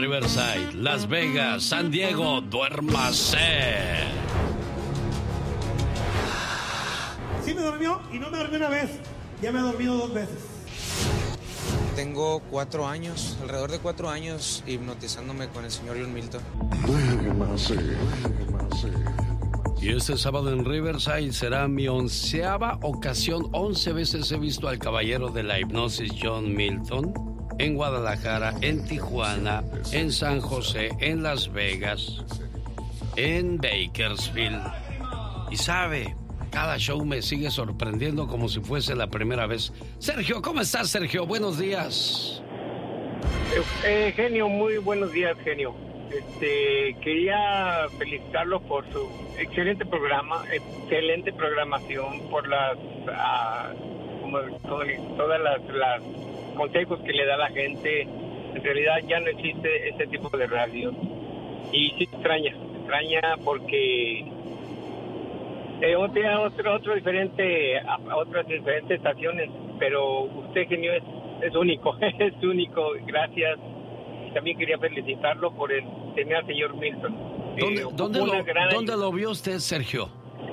Riverside, Las Vegas, San Diego, duérmase. Sí me durmió y no me dormí una vez, ya me he dormido 2 veces. Tengo 4 años, alrededor de 4 años, hipnotizándome con el señor John Milton. Y este sábado en Riverside será mi 11ª ocasión. 11 veces he visto al caballero de la hipnosis John Milton. En Guadalajara, en Tijuana, en San José, en Las Vegas, en Bakersfield. Y sabe, cada show me sigue sorprendiendo como si fuese la primera vez. Sergio, ¿cómo estás, Sergio? Buenos días. Genio, muy buenos días, genio. Quería felicitarlo por su excelente programa, excelente programación, por todas las consejos que le da la gente. En realidad ya no existe este tipo de radio. Y sí extraña porque otras diferentes estaciones, pero usted, genio, es único, es único. Gracias. Y también quería felicitarlo por tener al señor Milton. ¿Dónde lo vio usted, Sergio?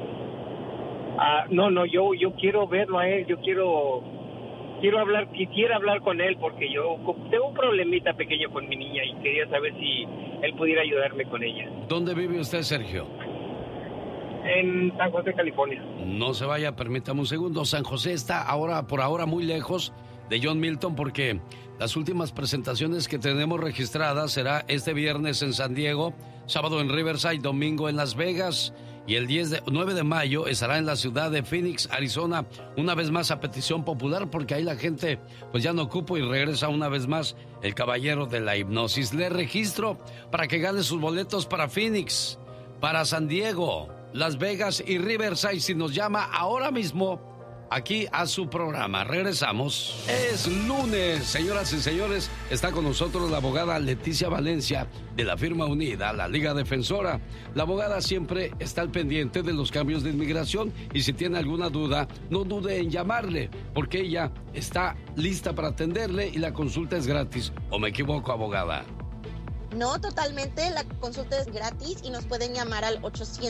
Yo quiero verlo a él, quisiera hablar con él porque yo tengo un problemita pequeño con mi niña y quería saber si él pudiera ayudarme con ella. ¿Dónde vive usted, Sergio? En San José, California. No se vaya, permítame un segundo. San José está por ahora muy lejos de John Milton porque las últimas presentaciones que tenemos registradas será este viernes en San Diego, sábado en Riverside, domingo en Las Vegas y el 9 de mayo estará en la ciudad de Phoenix, Arizona, una vez más a petición popular porque ahí la gente pues ya no ocupa y regresa una vez más el caballero de la hipnosis. Le registro para que gane sus boletos para Phoenix, para San Diego, Las Vegas y Riverside si nos llama ahora mismo aquí a su programa. Regresamos. Es lunes, señoras y señores. Está con nosotros la abogada Leticia Valencia de la firma unida, la Liga Defensora. La abogada siempre está al pendiente de los cambios de inmigración y si tiene alguna duda, no dude en llamarle, porque ella está lista para atenderle y la consulta es gratis. ¿O me equivoco, abogada? No, totalmente. La consulta es gratis y nos pueden llamar al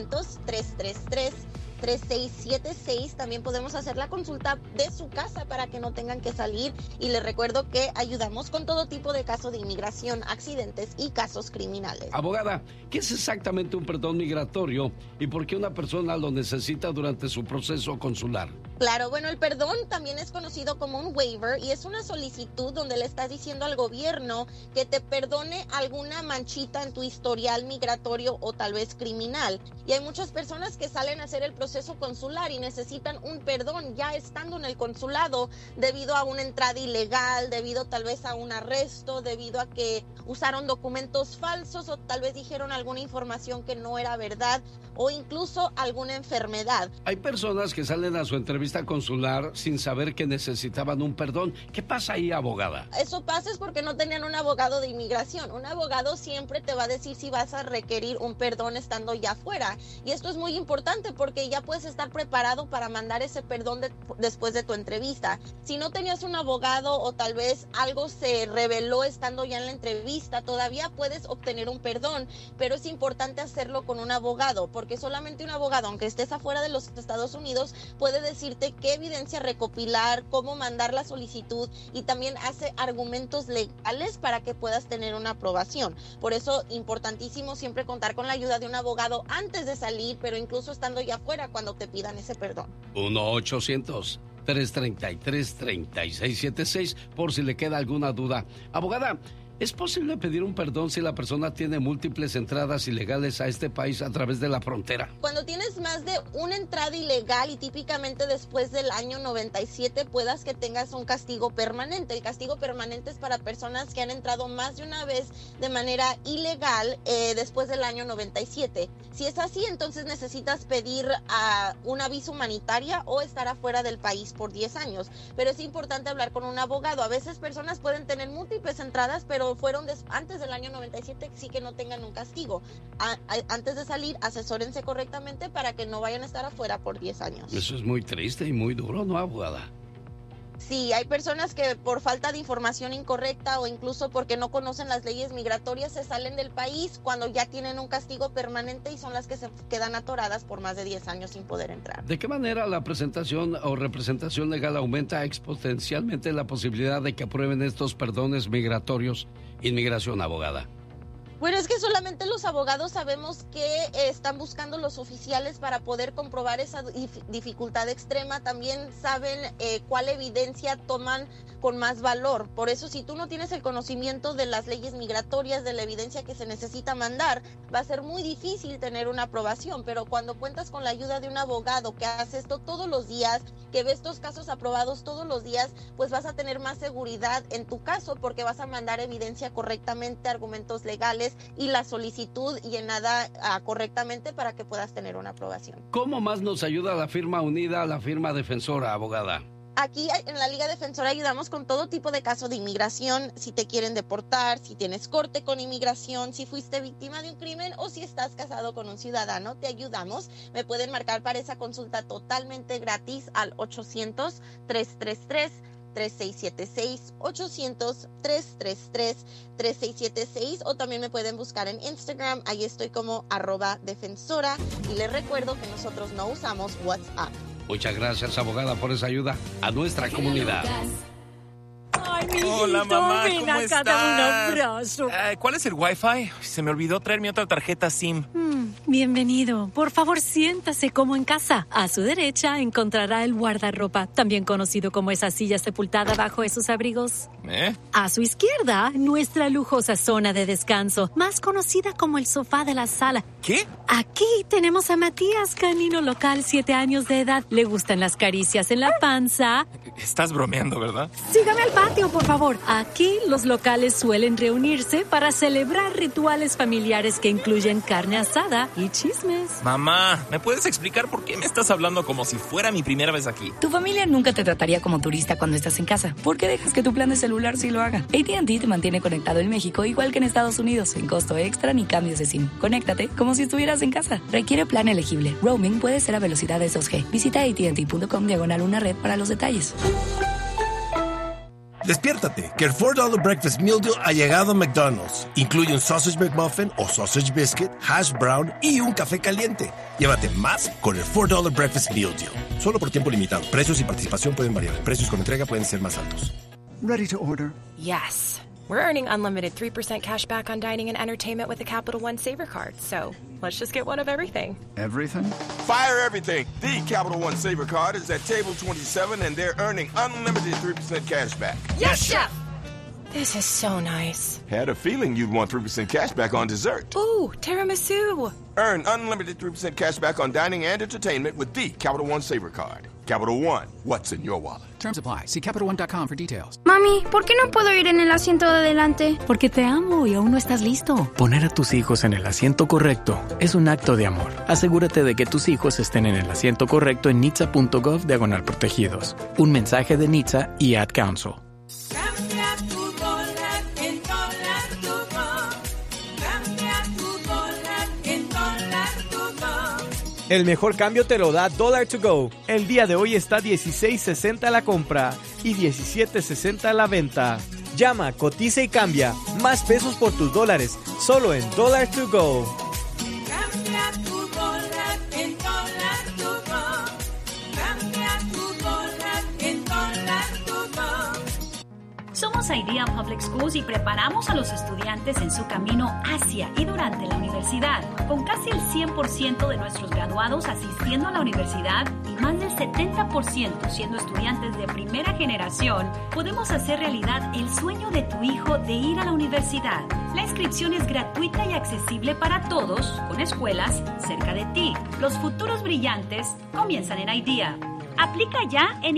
800-333-3676. También podemos hacer la consulta de su casa para que no tengan que salir. Y les recuerdo que ayudamos con todo tipo de casos de inmigración, accidentes y casos criminales. Abogada, ¿qué es exactamente un perdón migratorio y por qué una persona lo necesita durante su proceso consular? Claro, bueno, el perdón también es conocido como un waiver y es una solicitud donde le estás diciendo al gobierno que te perdone alguna manchita en tu historial migratorio o tal vez criminal. Y hay muchas personas que salen a hacer el proceso consular y necesitan un perdón ya estando en el consulado debido a una entrada ilegal, debido tal vez a un arresto, debido a que usaron documentos falsos o tal vez dijeron alguna información que no era verdad o incluso alguna enfermedad. Hay personas que salen a su entrevista consular sin saber que necesitaban un perdón. ¿Qué pasa ahí, abogada? Eso pasa es porque no tenían un abogado de inmigración. Un abogado siempre te va a decir si vas a requerir un perdón estando ya afuera. Y esto es muy importante porque ya puedes estar preparado para mandar ese perdón después de tu entrevista. Si no tenías un abogado o tal vez algo se reveló estando ya en la entrevista, todavía puedes obtener un perdón, pero es importante hacerlo con un abogado porque solamente un abogado, aunque estés afuera de los Estados Unidos, puede decirte qué evidencia recopilar, cómo mandar la solicitud y también hace argumentos legales para que puedas tener una aprobación. Por eso, importantísimo siempre contar con la ayuda de un abogado antes de salir, pero incluso estando ya afuera cuando te pidan ese perdón. 1-800-333-3676 por si le queda alguna duda. Abogada, ¿es posible pedir un perdón si la persona tiene múltiples entradas ilegales a este país a través de la frontera? Cuando tienes más de una entrada ilegal y típicamente después del año 97 puedas que tengas un castigo permanente. El castigo permanente es para personas que han entrado más de una vez de manera ilegal después del año 97. Si es así, entonces necesitas pedir una visa humanitaria o estar afuera del país por 10 años. Pero es importante hablar con un abogado. A veces personas pueden tener múltiples entradas, pero fueron antes del año 97, sí que no tengan un castigo. Antes de salir, asesórense correctamente para que no vayan a estar afuera por 10 años. Eso es muy triste y muy duro, ¿no, abogada? Sí, hay personas que por falta de información incorrecta o incluso porque no conocen las leyes migratorias se salen del país cuando ya tienen un castigo permanente y son las que se quedan atoradas por más de 10 años sin poder entrar. ¿De qué manera la presentación o representación legal aumenta exponencialmente la posibilidad de que aprueben estos perdones migratorios? Inmigración, abogada. Bueno, es que solamente los abogados sabemos qué están buscando los oficiales para poder comprobar esa dificultad extrema. También saben cuál evidencia toman con más valor. Por eso, si tú no tienes el conocimiento de las leyes migratorias, de la evidencia que se necesita mandar, va a ser muy difícil tener una aprobación. Pero cuando cuentas con la ayuda de un abogado que hace esto todos los días, que ve estos casos aprobados todos los días, pues vas a tener más seguridad en tu caso porque vas a mandar evidencia correctamente, argumentos legales y la solicitud llenada correctamente para que puedas tener una aprobación. ¿Cómo más nos ayuda la firma unida a la firma defensora, abogada? Aquí en la Liga Defensora ayudamos con todo tipo de caso de inmigración, si te quieren deportar, si tienes corte con inmigración, si fuiste víctima de un crimen o si estás casado con un ciudadano, te ayudamos. Me pueden marcar para esa consulta totalmente gratis al 800-333-3676, 800-333-3676 o también me pueden buscar en Instagram, ahí estoy como @defensora y les recuerdo que nosotros no usamos WhatsApp. Muchas gracias, abogada, por esa ayuda a nuestra comunidad. Ay, mi hijito, hola, mamá, ven ¿cómo acá, estás? dame un abrazo. ¿Cuál es el Wi-Fi? Se me olvidó traer mi otra tarjeta SIM. Bienvenido. Por favor, siéntase como en casa. A su derecha encontrará el guardarropa, también conocido como esa silla sepultada bajo esos abrigos. A su izquierda, nuestra lujosa zona de descanso, más conocida como el sofá de la sala. ¿Qué? Aquí tenemos a Matías, canino local, 7 años de edad. Le gustan las caricias en la panza. Estás bromeando, ¿verdad? Sígame al patio, por favor. Aquí los locales suelen reunirse para celebrar rituales familiares que incluyen carne asada y chismes. Mamá, ¿me puedes explicar por qué me estás hablando como si fuera mi primera vez aquí? Tu familia nunca te trataría como turista cuando estás en casa. ¿Por qué dejas que tu plan de celular sí lo haga? AT&T te mantiene conectado en México igual que en Estados Unidos, sin costo extra ni cambios de SIM. Conéctate como si estuvieras en casa. Requiere plan elegible. Roaming puede ser a velocidades 2G. Visita AT&T.com/una red para los detalles. Despiértate, que el $4 Breakfast Meal Deal ha llegado a McDonald's. Incluye un Sausage McMuffin o Sausage Biscuit, Hash Brown y un café caliente. Llévate más con el $4 Breakfast Meal Deal. Solo por tiempo limitado. Precios y participación pueden variar. Precios con entrega pueden ser más altos. Ready to order? Yes. We're earning unlimited 3% cash back on dining and entertainment with the Capital One Saver Card. So let's just get one of everything. Everything? Fire everything. The Capital One Saver Card is at table 27 and they're earning unlimited 3% cash back. Yes, Chef! This is so nice. Had a feeling you'd want 3% cash back on dessert. Ooh, tiramisu. Earn unlimited 3% cash back on dining and entertainment with the Capital One Saver Card. Capital One, what's in your wallet? Terms apply. See CapitalOne.com for details. Mami, ¿por qué no puedo ir en el asiento de adelante? Porque te amo y aún no estás listo. Poner a tus hijos en el asiento correcto es un acto de amor. Asegúrate de que tus hijos estén en el asiento correcto en nitsa.gov/protegidos. Un mensaje de NHTSA y Ad Council. Cambia tu dólar en Dólar To Go. Cambia tu dólar en Dólar To Go. El mejor cambio te lo da Dollar To Go. El día de hoy está $16.60 la compra y $17.60 la venta. Llama, cotiza y cambia. Más pesos por tus dólares, solo en Dollar To Go. Cambia tu dólar en Dólar To Go. Cambia tu dólar en Dólar To Go. Somos Idea Public Schools y preparamos a los estudiantes en su camino hacia y durante la universidad. Con casi el 100% de nuestros graduados asistiendo a la universidad y más del 70% siendo estudiantes de primera generación, podemos hacer realidad el sueño de tu hijo de ir a la universidad. La inscripción es gratuita y accesible para todos, con escuelas cerca de ti. Los futuros brillantes comienzan en Idea. Aplica ya en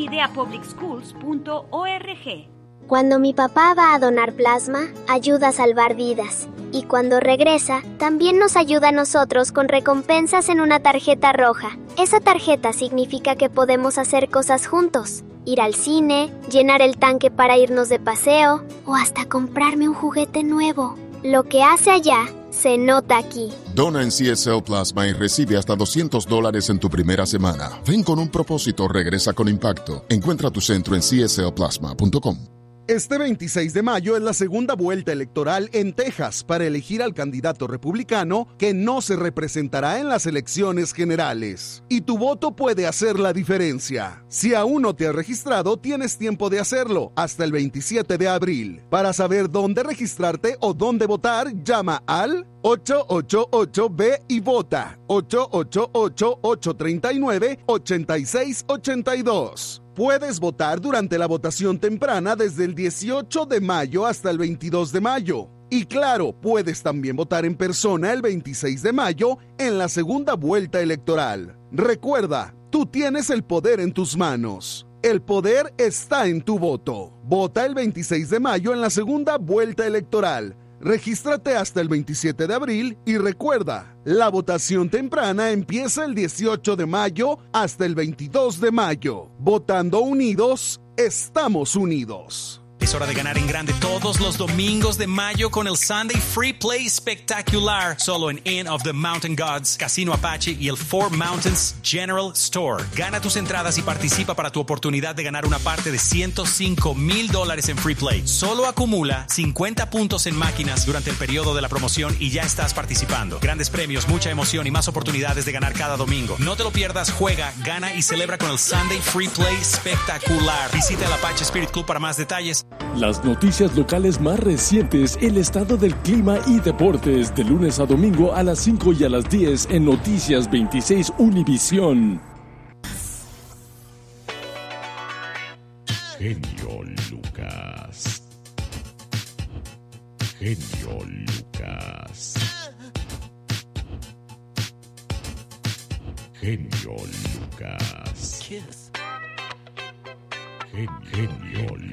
ideapublicschools.org. Cuando mi papá va a donar plasma, ayuda a salvar vidas. Y cuando regresa, también nos ayuda a nosotros con recompensas en una tarjeta roja. Esa tarjeta significa que podemos hacer cosas juntos. Ir al cine, llenar el tanque para irnos de paseo o hasta comprarme un juguete nuevo. Lo que hace allá se nota aquí. Dona en CSL Plasma y recibe hasta $200 en tu primera semana. Ven con un propósito, regresa con impacto. Encuentra tu centro en cslplasma.com. Este 26 de mayo es la segunda vuelta electoral en Texas para elegir al candidato republicano que no se representará en las elecciones generales. Y tu voto puede hacer la diferencia. Si aún no te has registrado, tienes tiempo de hacerlo hasta el 27 de abril. Para saber dónde registrarte o dónde votar, llama al 888-B y vota. 888-839-8682. Puedes votar durante la votación temprana desde el 18 de mayo hasta el 22 de mayo. Y claro, puedes también votar en persona el 26 de mayo en la segunda vuelta electoral. Recuerda, tú tienes el poder en tus manos. El poder está en tu voto. Vota el 26 de mayo en la segunda vuelta electoral. Regístrate hasta el 27 de abril y recuerda, la votación temprana empieza el 18 de mayo hasta el 22 de mayo. Votando unidos, estamos unidos. Es hora de ganar en grande todos los domingos de mayo con el Sunday Free Play espectacular, solo en Inn of the Mountain Gods, Casino Apache y el Four Mountains General Store. Gana tus entradas y participa para tu oportunidad de ganar una parte de $105,000 en Free Play. Solo acumula 50 puntos en máquinas durante el periodo de la promoción y ya estás participando. Grandes premios, mucha emoción y más oportunidades de ganar cada domingo. No te lo pierdas, juega, gana y celebra con el Sunday Free Play espectacular. Visita el Apache Spirit Club para más detalles. Las noticias locales más recientes, el estado del clima y deportes, de lunes a domingo a las 5 y a las 10 en Noticias 26 Univisión. Genio Lucas. Genio Lucas. Genio Lucas. Genio Lucas.